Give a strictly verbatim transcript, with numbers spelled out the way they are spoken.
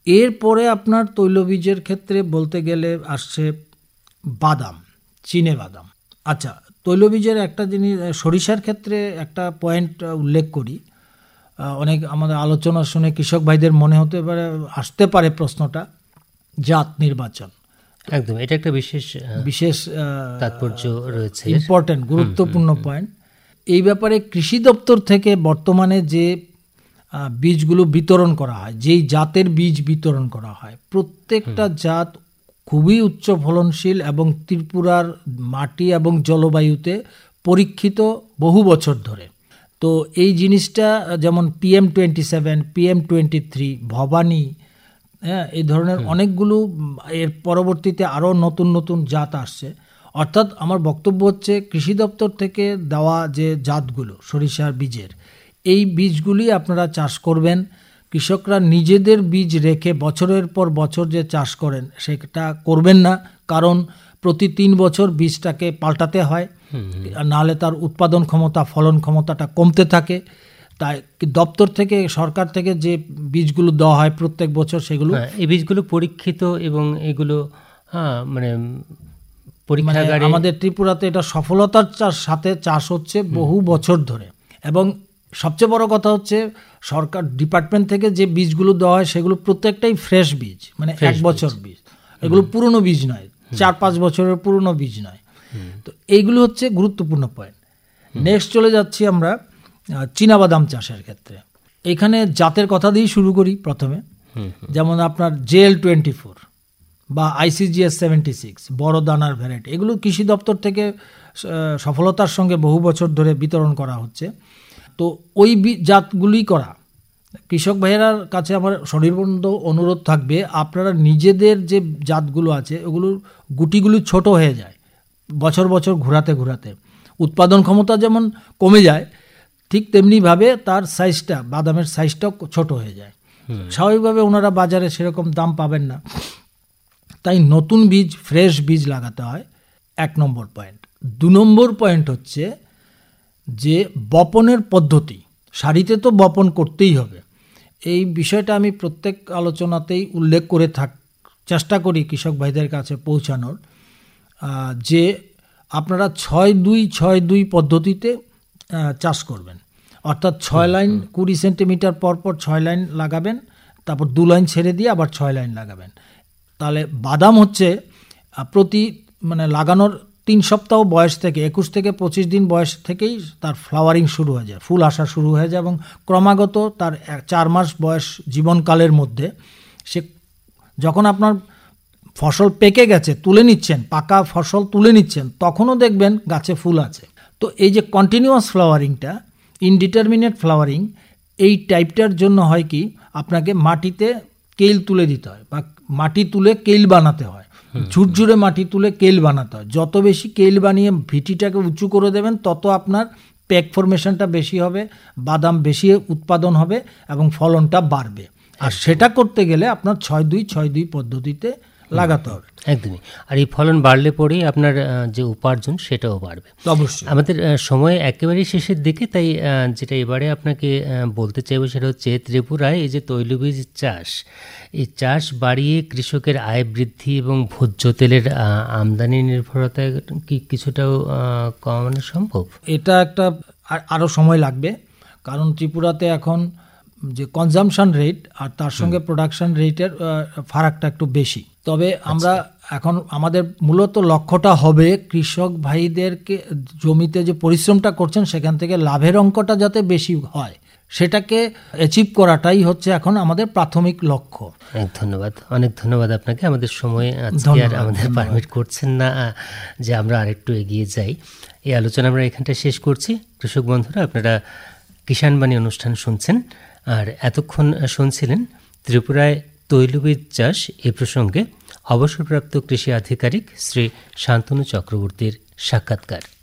এরপরে আপনার তৈলবীজের ক্ষেত্রে বলতে গেলে আসছে বাদাম, চিনে বাদাম। আচ্ছা, তৈলবীজের একটা জিনিস, সরিষার ক্ষেত্রে একটা পয়েন্ট উল্লেখ করি। অনেক আমাদের আলোচনা শুনে কৃষক ভাইদের মনে হতে পারে, আসতে পারে প্রশ্নটা, জাত নির্বাচন। একদম, এটা একটা বিশেষ বিশেষ তাৎপর্য রয়েছে, ইম্পর্টেন্ট, গুরুত্বপূর্ণ পয়েন্ট। এই ব্যাপারে কৃষি দপ্তর থেকে বর্তমানে যে বীজগুলো বিতরণ করা হয়, যেই জাতের বীজ বিতরণ করা হয়, প্রত্যেকটা জাত খুবই উচ্চ ফলনশীল এবং ত্রিপুরার মাটি এবং জলবায়ুতে পরীক্ষিত বহু বছর ধরে। তো এই জিনিসটা যেমন PM twenty seven, PM twenty three, Bhabani, হ্যাঁ, এই ধরনের অনেকগুলো, এর পরবর্তীতে আরও নতুন নতুন জাত আসছে। অর্থাৎ আমার বক্তব্য হচ্ছে কৃষি দপ্তর থেকে দেওয়া যে জাতগুলো সরিষার বীজের, এই বীজগুলি আপনারা চাষ করবেন। কৃষকরা নিজেদের বীজ রেখে বছরের পর বছর যে চাষ করেন সেটা করবেন না, কারণ প্রতি তিন বছর বীজটাকে পাল্টাতে হয়, নাহলে তার উৎপাদন ক্ষমতা, ফলন ক্ষমতাটা কমতে থাকে। তাই দপ্তর থেকে, সরকার থেকে যে বীজগুলো দেওয়া হয় প্রত্যেক বছর, সেগুলো এই বীজগুলো পরীক্ষিত এবং এগুলো হ্যাঁ মানে পরীক্ষাগারে, আমাদের ত্রিপুরাতে এটা সফলতার সাথে চাষ হচ্ছে বহু বছর ধরে। এবং সবচেয়ে বড় কথা হচ্ছে সরকার ডিপার্টমেন্ট থেকে যে বীজগুলো দেওয়া হয় সেগুলো প্রত্যেকটাই ফ্রেশ বীজ, মানে এক বছর বীজ, এগুলো পুরনো বীজ নয়, চার পাঁচ বছরের পুরনো বীজ নয়। তো এইগুলো হচ্ছে গুরুত্বপূর্ণ পয়েন্ট। নেক্সট চলে যাচ্ছি আমরা চীনাবাদাম চাষের ক্ষেত্রে। এখানে জাতের কথা দিয়েই শুরু করি প্রথমে। যেমন আপনার জেএল টোয়েন্টি ফোর বা আইসিজিএস সেভেন্টি সিক্স, বড় দানার ভ্যারাইটি, এগুলো কৃষি দপ্তর থেকে সফলতার সঙ্গে বহু বছর ধরে বিতরণ করা হচ্ছে। তো ওই জাতগুলি করা, কৃষক ভাইয়েরার কাছে আমার সনির্বন্ধ অনুরোধ থাকবে, আপনারা নিজেদের যে জাতগুলো আছে ওগুলোর গুটিগুলি ছোট হয়ে যায় বছর বছর ঘোরাতে ঘোরাতে, উৎপাদন ক্ষমতা যেমন কমে যায়, ঠিক তেমনিভাবে তার সাইজটা, বাদামের সাইজটাও ছোট হয়ে যায়। স্বাভাবিকভাবে ওনারা বাজারে সেরকম দাম পাবেন না, তাই নতুন বীজ, ফ্রেশ বীজ লাগাতে হয়, এক নম্বর পয়েন্ট। দু নম্বর পয়েন্ট হচ্ছে যে বপনের পদ্ধতি, সারিতে তো বপন করতেই হবে। এই বিষয়টা আমি প্রত্যেক আলোচনাতেই উল্লেখ করে থাক চেষ্টা করি কৃষক ভাইদের কাছে পৌঁছানোর, যে আপনারা ছয় দুই ছয় দুই পদ্ধতিতে চাষ করবেন। অর্থাৎ ছয় লাইন কুড়ি সেন্টিমিটার পর পর ছয় লাইন লাগাবেন, তারপর দু লাইন ছেড়ে দিয়ে আবার ছয় লাইন লাগাবেন। তাহলে বাদাম হচ্ছে প্রতি মানে লাগানোর তিন সপ্তাহ বয়স থেকে, একুশ থেকে পঁচিশ দিন বয়স থেকেই তার ফ্লাওয়ারিং শুরু হয়ে যায়, ফুল আসা শুরু হয়ে যায়, এবং ক্রমাগত তার চার মাস বয়স জীবনকালের মধ্যে সে যখন আপনার ফসল পেকে গেছে, তুলে নিচ্ছেন, পাকা ফসল তুলে নিচ্ছেন, তখনও দেখবেন গাছে ফুল আছে। তো এই যে কন্টিনিউয়াস ফ্লাওয়ারিংটা, ইনডিটারমিনেট ফ্লাওয়ারিং, এই টাইপটার জন্য হয় কি, আপনাকে মাটিতে কেইল তুলে দিতে হয় বা মাটি তুলে কেইল বানাতে হয়, ঝুরঝুরে মাটি তুলে কেইল বানাতে হয়। যত বেশি কেইল বানিয়ে ভিটিটাকে উঁচু করে দেবেন, তত আপনার প্যাক ফরমেশনটা বেশি হবে, বাদাম বেশি উৎপাদন হবে এবং ফলনটা বাড়বে। আর সেটা করতে গেলে আপনার ছয় দুই ছয় দুই পদ্ধতিতে লাগাতে হবে। একদমই। আর এই ফলন বাড়লে পরেই আপনার যে উপার্জন সেটাও বাড়বে। অবশ্যই। আমাদের সময় একেবারেই শেষের দিকে, তাই যেটা এবারে আপনাকে বলতে চাইবো সেটা হচ্ছে, ত্রিপুরায় এই যে তৈলবীজ চাষ, এই চাষ বাড়িয়ে কৃষকের আয় বৃদ্ধি এবং ভোজ্য তেলের আমদানি নির্ভরতা কি কিছুটাও কমানো সম্ভব? এটা একটা আরও সময় লাগবে, কারণ ত্রিপুরাতে এখন যে কনজামশন রেট আর তার সঙ্গে প্রোডাকশন রেটের ফারাকটা একটু বেশি। তবে আমরা এখন আমাদের মূলত লক্ষ্যটা হবে কৃষক ভাইদেরকে জমিতে যে পরিশ্রমটা করছেন সেখান থেকে লাভের অঙ্কটা যাতে বেশি হয়, সেটাকে অ্যাচিভ করাটাই হচ্ছে এখন আমাদের প্রাথমিক লক্ষ্য। অনেক ধন্যবাদ, অনেক ধন্যবাদ আপনাকে। আমাদের সময় আজকে আর আমাদের পারমিট করছেন না যে আমরা আরেকটু এগিয়ে যাই। এই আলোচনা আমরা এখানটা শেষ করছি। কৃষক বন্ধুরা, আপনারা কিষাণ বাণী অনুষ্ঠান শুনছেন, আর এতক্ষণ শুনছিলেন ত্রিপুরায় তৈলবীজ চাষ এ প্রসঙ্গে অবসরপ্রাপ্ত কৃষি আধিকারিক শ্রী শান্তনু চক্রবর্তীর সাক্ষাৎকার।